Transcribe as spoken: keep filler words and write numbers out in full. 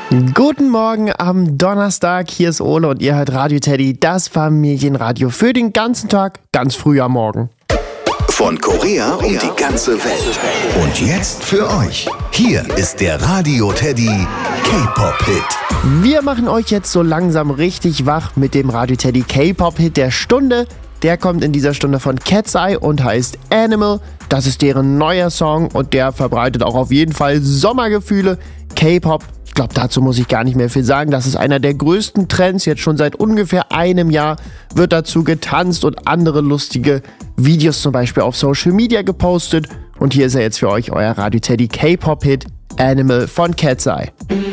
Guten Morgen am Donnerstag, hier ist Ole und ihr hört Radio Teddy, das Familienradio für den ganzen Tag, ganz früh am Morgen. Von Korea um die ganze Welt. Und jetzt für euch, hier ist der Radio Teddy K-Pop-Hit. Wir machen euch jetzt so langsam richtig wach mit dem Radio Teddy K-Pop-Hit der Stunde. Der kommt in dieser Stunde von Cat's Eye und heißt Animal. Das ist deren neuer Song und der verbreitet auch auf jeden Fall Sommergefühle. K-Pop, ich glaube, dazu muss ich gar nicht mehr viel sagen. Das ist einer der größten Trends. Jetzt schon seit ungefähr einem Jahr wird dazu getanzt und andere lustige Videos zum Beispiel auf Social Media gepostet. Und hier ist er jetzt für euch, euer Radio Teddy K-Pop-Hit Animal von Cat's Eye.